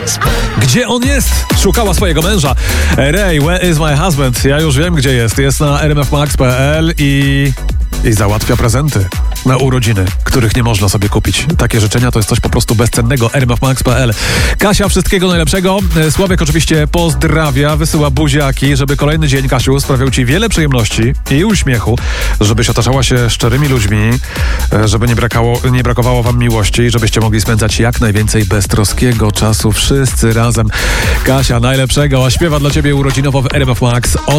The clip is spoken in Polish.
Gdzie on jest? Szukała swojego męża. Ray, where is my husband? Ja już wiem, gdzie jest. Jest na rmfmax.pl i załatwia prezenty na urodziny, których nie można sobie kupić. Takie życzenia to jest coś po prostu bezcennego. rmfmax.pl. Kasia, wszystkiego najlepszego. Sławek oczywiście pozdrawia, wysyła buziaki, żeby kolejny dzień, Kasiu, sprawiał ci wiele przyjemności i uśmiechu, żebyś otaczała się szczerymi ludźmi, żeby nie brakowało wam miłości i żebyście mogli spędzać jak najwięcej beztroskiego czasu wszyscy razem. Kasia, najlepszego, a śpiewa dla ciebie urodzinowo w RMF Max.